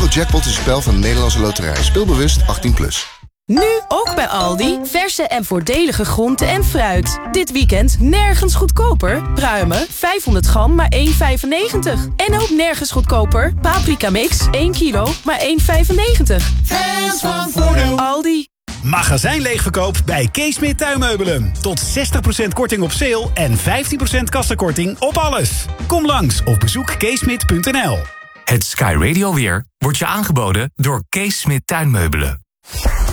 Eurojackpot is een spel van de Nederlandse Loterij. Speel bewust 18+. Nu ook bij Aldi. Verse en voordelige groenten en fruit. Dit weekend nergens goedkoper. Pruimen 500 gram maar 1,95. En ook nergens goedkoper. Paprika mix 1 kilo maar 1,95. Hands van Voordeel. Aldi. Magazijn leegverkoop bij Keesmit Tuinmeubelen. Tot 60% korting op sale en 15% kassakorting op alles. Kom langs of bezoek keesmit.nl. Het Sky Radio weer wordt je aangeboden door Kees Smit Tuinmeubelen.